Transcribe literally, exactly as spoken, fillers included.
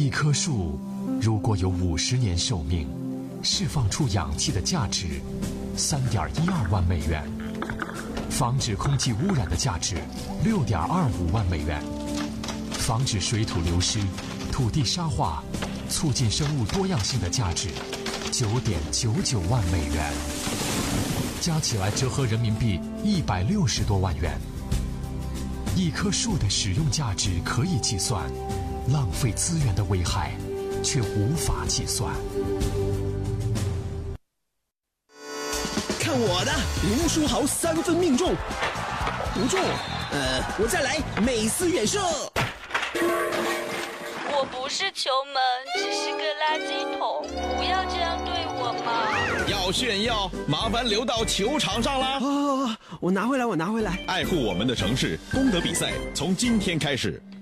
一棵树如果有五十年寿命，释放出氧气的价值三点一二万美元，防止空气污染的价值六点二五万美元，防止水土流失、土地沙化、促进生物多样性的价值九点九九万美元，加起来折合人民币一百六十多万元。一棵树的使用价值可以计算，浪费资源的危害却无法计算。 看我的林书豪三分命中，不中，呃，我再来美斯远射。 我不是球门，只是个垃圾桶，不要这样对我嘛！ 要炫耀，麻烦留到球场上啦！ 啊，我拿回来，我拿回来。 爱护我们的城市，功德比赛从今天开始。